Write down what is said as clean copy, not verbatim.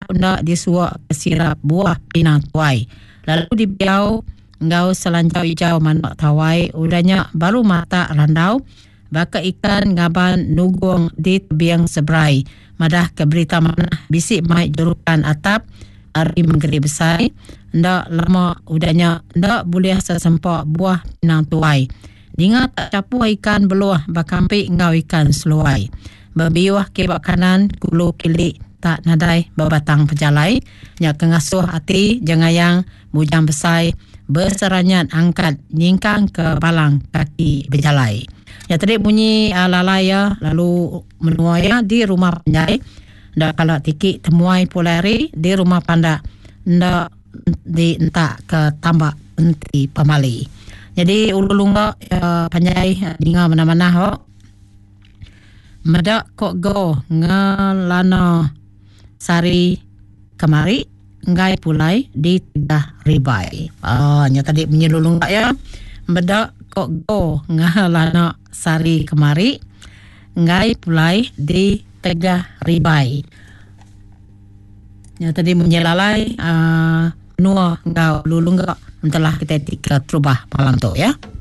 ndak disuak ke sirap buah pinang tuai. Lalu dibiau ngau selanjau hijau manok tawai udahnya baru mata randau baka ikan ngaban nugong di tebiang seberai madah ke berita mana bisik mai jurukan atap hari menggeri besar ndak lama udahnya ndak boleh sesempok buah pinang tuai dingat tak capu ikan beluah bakampi ngau ikan seluai berbiuah ke bak kanan kulu kilik tak nadai babatang pejalai nyak kengasuh hati jengayang bujang besai berseranyat angkat nyingkang ke balang kaki berjalai. Ya tadi bunyi lalai ya lalu menua ya di rumah penjai. Ndak kalau tiki temuai polari di rumah panda ndak di entak ke tambak enti pemali. Jadi ululunga penjai dinga mana-mana ho. Medak kok go ngalana sari kemari ngai pulai di Tegah Ribai. Nya tadi menyelulung ya. Medak kok go ngalana sari kemari ngai pulai di Tegah Ribai. Nya tadi menyelalai nuah ngau lulung telah kita tiga terubah malam tu ya.